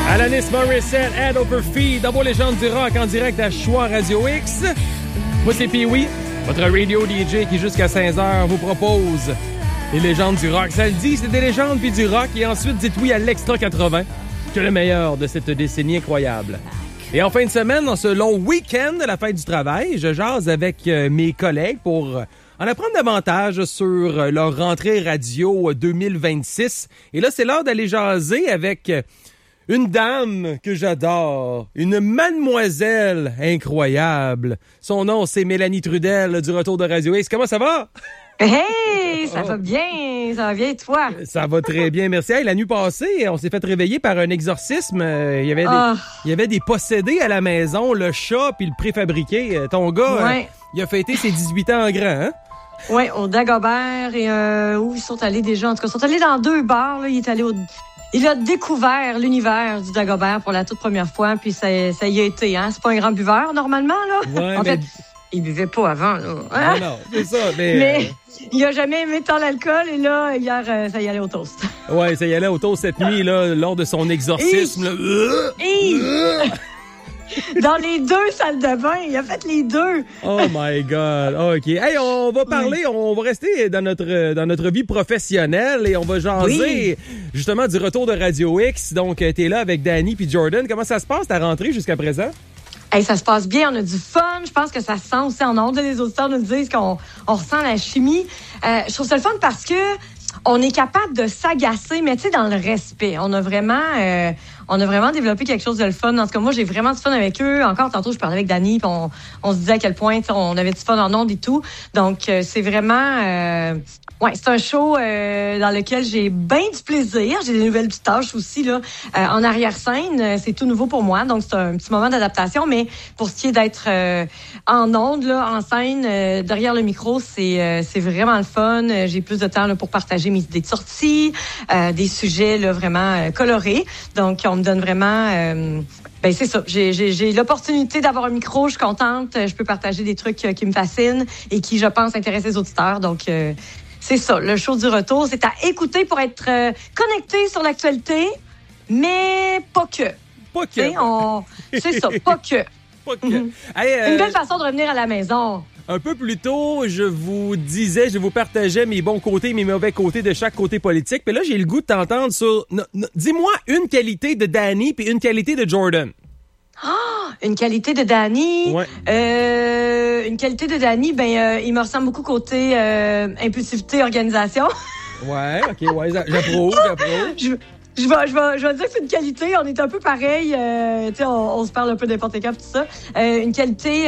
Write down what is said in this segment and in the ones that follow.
Alanis Morissette, Head Over Feet, Double Légende du rock en direct à Choix Radio X. Moi, c'est Pee-Wee, votre radio DJ qui, jusqu'à 15h, vous propose les légendes du rock. Ça le dit, c'est des légendes puis du rock. Et ensuite, dites oui à l'Extra 80, que le meilleur de cette décennie incroyable. Et en fin de semaine, dans ce long week-end de la fête du travail, je jase avec mes collègues pour en apprendre davantage sur leur rentrée radio 2026. Et là, c'est l'heure d'aller jaser avec une dame que j'adore, une mademoiselle incroyable. Son nom, c'est Mélanie Trudel du Retour de Radio X. Comment ça va? Hey, ça va bien toi? Ça va très bien, merci. Hey, la nuit passée, on s'est fait réveiller par un exorcisme. Il y avait des possédés à la maison, le chat puis le préfabriqué. Ton gars, il a fêté ses 18 ans en grand, hein? Oui, au Dagobert et où ils sont allés déjà. En tout cas, ils sont allés dans 2 bars. Là. Il a découvert l'univers du Dagobert pour la toute première fois, puis ça y a été. Hein? C'est pas un grand buveur, normalement, là. Ouais, en fait, il buvait pas avant, là. Hein? Non, c'est ça. Mais il a jamais aimé tant l'alcool, et là, hier, ça y allait au toast. Ouais, ça y allait au toast cette nuit, là, lors de son exorcisme. Dans les 2 salles de bain. Il a fait les 2. Oh my God. OK. Hey, on va parler, on va rester dans notre vie professionnelle et on va jaser justement du retour de Radio X. Donc, t'es là avec Danny puis Jordan. Comment ça se passe ta rentrée jusqu'à présent? Hey, ça se passe bien, on a du fun. Je pense que ça se sent aussi en ondes. Les auditeurs nous disent qu'on ressent la chimie. Je trouve ça le fun parce que on est capable de s'agacer, mais tu sais, dans le respect. On a vraiment développé quelque chose de le fun. En tout cas, moi, j'ai vraiment du fun avec eux. Encore tantôt, je parlais avec Dani, puis on se disait à quel point on avait du fun en ondes et tout. Donc, c'est vraiment... c'est un show dans lequel j'ai bien du plaisir. J'ai des nouvelles petites tâches aussi là en arrière-scène. C'est tout nouveau pour moi, donc c'est un petit moment d'adaptation. Mais pour ce qui est d'être en ondes, là, en scène, derrière le micro, c'est vraiment le fun. J'ai plus de temps là, pour partager mes idées de sortie, des sujets là, vraiment colorés. Donc, on me donne vraiment... c'est ça. J'ai l'opportunité d'avoir un micro. Je suis contente. Je peux partager des trucs qui me fascinent et qui, je pense, intéressent les auditeurs. Donc... c'est ça, le show du retour, c'est à écouter pour être connecté sur l'actualité, mais pas que. Pas que. C'est ça, pas que. Pas que. Une belle façon de revenir à la maison. Un peu plus tôt, je vous partageais mes bons côtés, mes mauvais côtés de chaque côté politique. Puis là, j'ai le goût de t'entendre sur... Dis-moi une qualité de Danny puis une qualité de Jordan. Une qualité de Danny. Ouais. Une qualité de Danny, il me ressemble beaucoup côté impulsivité, organisation. Ouais, OK, ouais, j'approuve. Je vais dire que c'est une qualité. On est un peu pareil. On se parle un peu n'importe quand, tout ça. Une qualité...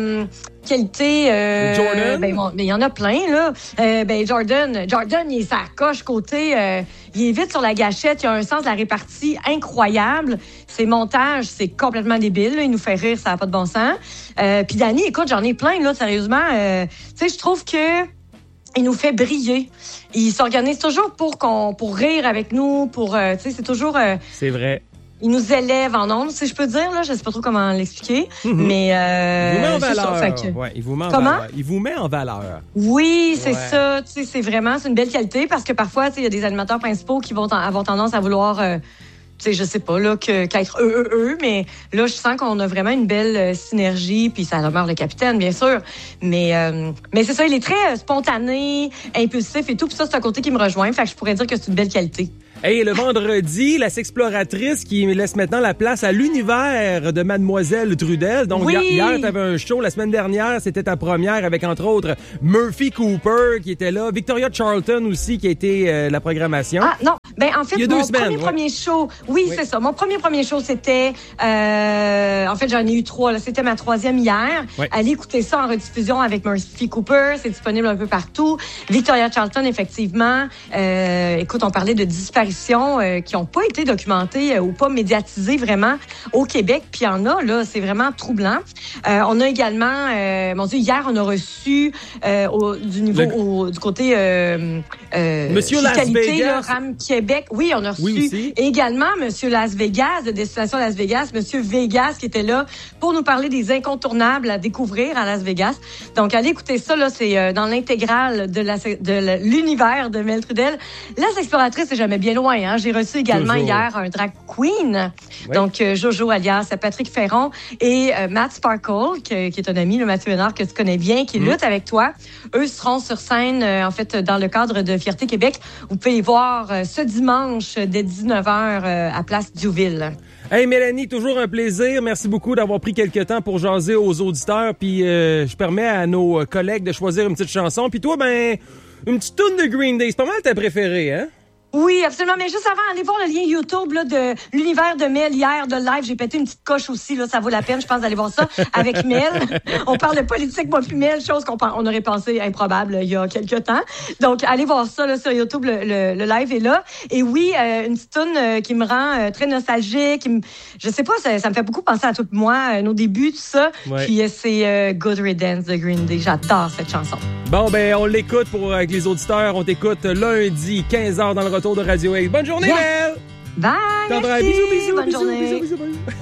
Jordan? Mais il y en a plein, là. Jordan, il est sa coche côté... il est vite sur la gâchette. Il a un sens de la répartie incroyable. Ses montages, c'est complètement débile. Là. Il nous fait rire, ça n'a pas de bon sens. Puis Danny, écoute, j'en ai plein, là, sérieusement. Je trouve que... il nous fait briller. Il s'organise toujours pour rire avec nous, c'est toujours... c'est vrai. Il nous élève en ondes, si je peux dire, là. Je sais pas trop comment l'expliquer, mais... il vous met en valeur. Il vous met en valeur. Il vous met en valeur. Oui, c'est ça. C'est une belle qualité parce que parfois, il y a des animateurs principaux qui vont avoir tendance à vouloir... je sais pas, là, qu'être mais là, je sens qu'on a vraiment une belle synergie, puis ça demeure le capitaine, bien sûr. Mais c'est ça, il est très spontané, impulsif et tout, puis ça, c'est un côté qui me rejoint, fait que je pourrais dire que c'est une belle qualité. Hey, le vendredi, la sexploratrice qui laisse maintenant la place à l'univers de Mademoiselle Trudel. Donc, hier, t'avais un show. La semaine dernière, c'était ta première avec, entre autres, Murphy Cooper qui était là. Victoria Charlton aussi qui a été la programmation. Ah, non. En fait, premier show... Oui, c'est ça. Mon premier show, c'était... en fait, j'en ai eu 3. Là. C'était ma 3e hier. Ouais. Allez écouter ça en rediffusion avec Murphy Cooper. C'est disponible un peu partout. Victoria Charlton, effectivement. Écoute, on parlait de disparition qui n'ont pas été documentées ou pas médiatisées vraiment au Québec. Puis il y en a, là, c'est vraiment troublant. On a également, hier, on a reçu du côté Monsieur Las Vegas. Là, RAM Québec. Oui, on a reçu également Monsieur Las Vegas, de Destination Las Vegas, Monsieur Vegas qui était là pour nous parler des incontournables à découvrir à Las Vegas. Donc, allez écouter ça, là, c'est dans l'intégrale de l'univers de Mel Trudel. La exploratrice, c'est jamais bien loin. Hein? J'ai reçu également hier un drag queen. Oui. Donc, Jojo alias Patrick Ferron et Matt Sparkle, qui est un ami, le Mathieu Ménard, que tu connais bien, qui lutte avec toi. Eux seront sur scène, en fait, dans le cadre de Fierté Québec. Vous pouvez les voir ce dimanche dès 19h à Place Diouville. Hey Mélanie, toujours un plaisir. Merci beaucoup d'avoir pris quelques temps pour jaser aux auditeurs. Puis je permets à nos collègues de choisir une petite chanson. Puis toi, ben, une petite toune de Green Day. C'est pas mal ta préférée, hein? Oui, absolument. Mais juste avant, allez voir le lien YouTube là, de l'univers de Mel hier de live. J'ai pété une petite coche aussi. Là, ça vaut la peine, je pense, d'aller voir ça avec Mel. On parle de politique, moi puis Mel, chose on aurait pensé improbable il y a quelques temps. Donc, allez voir ça là, sur YouTube. Le live est là. Et oui, une petite toune qui me rend très nostalgique. Je sais pas, ça me fait beaucoup penser à tout moi, nos débuts, tout ça. Ouais. Puis c'est Good Riddance de Green Day. J'adore cette chanson. Bon, ben, on l'écoute avec les auditeurs. On t'écoute lundi, 15h dans le retour de Radio X. Bonne journée, Mel! Bye! Bisous, bisous, bonne bisous, journée. Bisous.